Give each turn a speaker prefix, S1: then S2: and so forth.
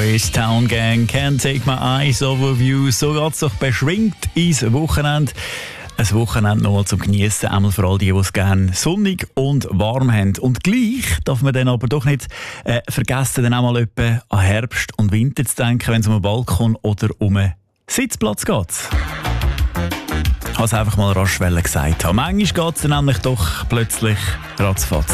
S1: Boys, Town Gang, Can't Take My Eyes Off of You. So geht's doch beschwingt ins Wochenende. Ein Wochenende noch zum Geniessen, einmal für all die es gerne sonnig und warm haben. Und gleich darf man dann aber doch nicht vergessen, dann auch mal etwa an Herbst und Winter zu denken, wenn es um einen Balkon oder um einen Sitzplatz geht. Ich wollte es einfach mal rasch gesagt haben. Manchmal geht es dann nämlich doch plötzlich ratzfatz.